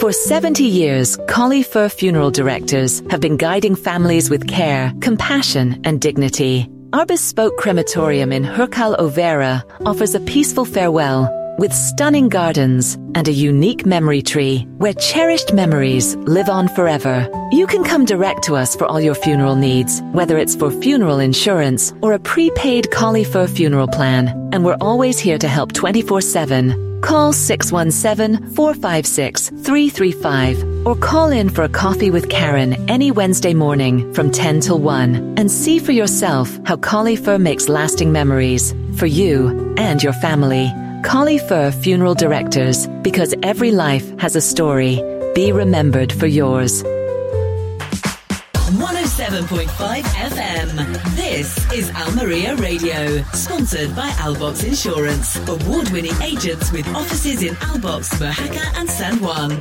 For 70 years, Collie Fur Funeral Directors have been guiding families with care, compassion and dignity. Our bespoke crematorium in Hurkal Overa offers a peaceful farewell with stunning gardens and a unique memory tree where cherished memories live on forever. You can come direct to us for all your funeral needs, whether it's for funeral insurance or a prepaid Collie Fur funeral plan, and we're always here to help 24/7. Call 617-456-335 or call in for a coffee with Karen any Wednesday morning from 10 till 1 and see for yourself how Collie Fur makes lasting memories for you and your family. Collie Fur Funeral Directors, because every life has a story. Be remembered for yours. 107.5 FM. This is Almeria Radio, sponsored by Albox Insurance, award-winning agents with offices in Albox, Mojaca and San Juan.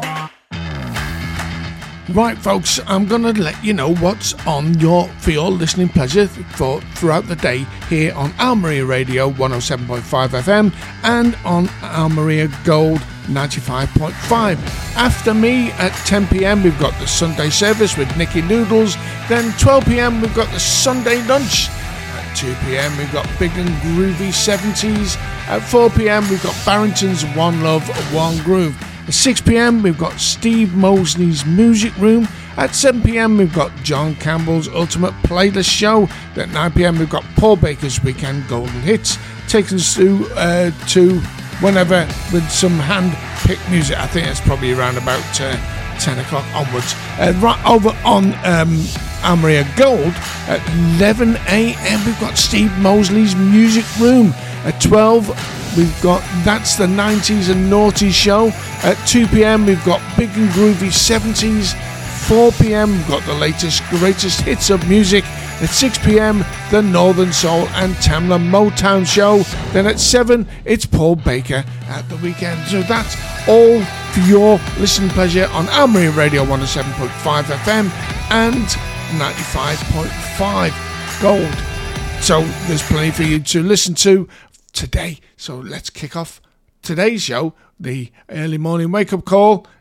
Right, folks, I'm going to let you know what's on for your listening pleasure throughout the day here on Almeria Radio 107.5 FM and on Almeria Gold 95.5. After me at 10 p.m. we've got the Sunday service with Nicky Noodles. Then 12 p.m. we've got the Sunday lunch. At 2 p.m. we've got Big and Groovy 70s. At 4 p.m. we've got Barrington's One Love, One Groove. At 6 p.m. we've got Steve Mosley's Music Room. At 7 p.m. we've got John Campbell's Ultimate Playlist Show. At 9 p.m. we've got Paul Baker's Weekend Golden Hits, taking us to whenever with some hand-picked music. I think it's probably around about 10 o'clock onwards. Right over on Almeria Gold at 11 a.m. we've got Steve Mosley's Music Room. At 12 we've got That's the 90s and Naughty Show. At 2 p.m. we've got Big and Groovy 70s. 4 p.m. we've got the latest greatest hits of music. At 6 p.m. the Northern Soul and Tamla Motown Show. Then at 7 it's Paul Baker at the weekend. So that's all for your listening pleasure on Almeria Radio 107.5 FM and 95.5 Gold. So there's plenty for you to listen to today. So let's kick off today's show, the early morning wake-up call,